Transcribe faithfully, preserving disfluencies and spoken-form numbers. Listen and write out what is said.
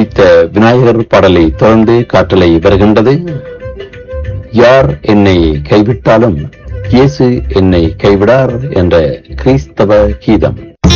ஒலித்த விநாயகர் பாடலை தொடர்ந்து காற்றலை வருகின்றது. யார் என்னை கைவிட்டாலும் இயேசு என்னை கைவிடார் என்ற கிறிஸ்தவ கீதம்.